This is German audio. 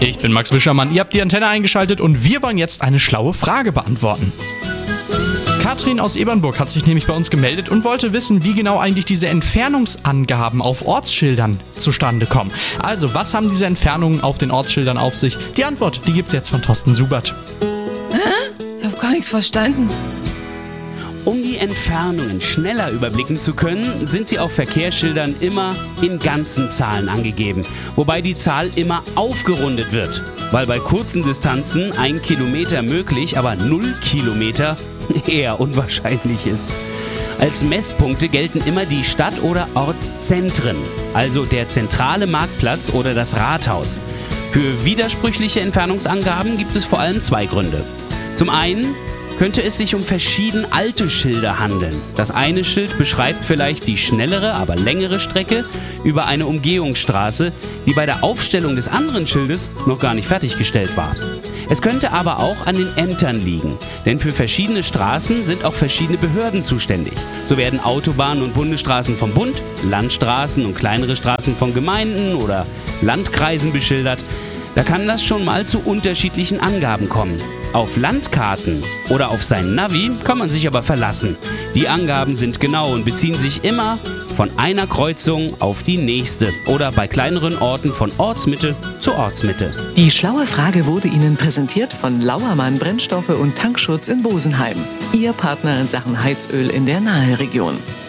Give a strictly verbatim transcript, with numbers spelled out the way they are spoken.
Ich bin Max Wischermann, ihr habt die Antenne eingeschaltet und wir wollen jetzt eine schlaue Frage beantworten. Katrin aus Ebernburg hat sich nämlich bei uns gemeldet und wollte wissen, wie genau eigentlich diese Entfernungsangaben auf Ortsschildern zustande kommen. Also, was haben diese Entfernungen auf den Ortsschildern auf sich? Die Antwort, die gibt's jetzt von Thorsten Subert. Hä? Ich hab gar nichts verstanden. Um die Entfernungen schneller überblicken zu können, sind sie auf Verkehrsschildern immer in ganzen Zahlen angegeben, wobei die Zahl immer aufgerundet wird, weil bei kurzen Distanzen ein Kilometer möglich, aber null Kilometer eher unwahrscheinlich ist. Als Messpunkte gelten immer die Stadt- oder Ortszentren, also der zentrale Marktplatz oder das Rathaus. Für widersprüchliche Entfernungsangaben gibt es vor allem zwei Gründe. Zum einen könnte es sich um verschieden alte Schilder handeln. Das eine Schild beschreibt vielleicht die schnellere, aber längere Strecke über eine Umgehungsstraße, die bei der Aufstellung des anderen Schildes noch gar nicht fertiggestellt war. Es könnte aber auch an den Ämtern liegen, denn für verschiedene Straßen sind auch verschiedene Behörden zuständig. So werden Autobahnen und Bundesstraßen vom Bund, Landstraßen und kleinere Straßen von Gemeinden oder Landkreisen beschildert. Da kann das schon mal zu unterschiedlichen Angaben kommen. Auf Landkarten oder auf sein Navi kann man sich aber verlassen. Die Angaben sind genau und beziehen sich immer von einer Kreuzung auf die nächste oder bei kleineren Orten von Ortsmitte zu Ortsmitte. Die schlaue Frage wurde Ihnen präsentiert von Lauermann Brennstoffe und Tankschutz in Bosenheim. Ihr Partner in Sachen Heizöl in der Naheregion.